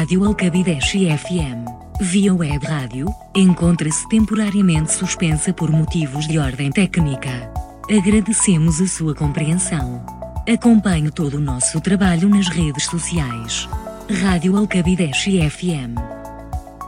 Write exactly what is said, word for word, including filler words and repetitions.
Rádio Alcabideche F M, via web rádio, encontra-se temporariamente suspensa por motivos de ordem técnica. Agradecemos a sua compreensão. Acompanhe todo o nosso trabalho nas redes sociais. Rádio Alcabideche F M.